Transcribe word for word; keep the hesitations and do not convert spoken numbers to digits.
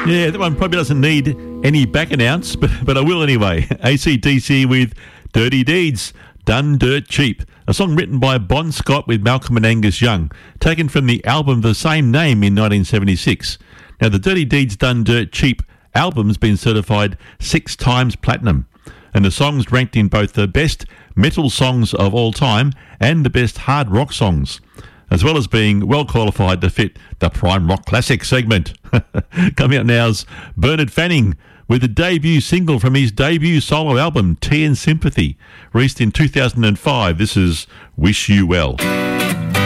Yeah, that one probably doesn't need any back announce, but, but I will anyway. A C D C with Dirty Deeds, Done Dirt Cheap, a song written by Bon Scott with Malcolm and Angus Young, taken from the album of the same name in nineteen seventy-six. Now, the Dirty Deeds, Done Dirt Cheap album's been certified six times platinum, and the song's ranked in both the best metal songs of all time and the best hard rock songs, as well as being well qualified to fit the Prime Rock Classic segment. Coming up now is Bernard Fanning with the debut single from his debut solo album, Tea and Sympathy, released in two thousand five. This is Wish You Well.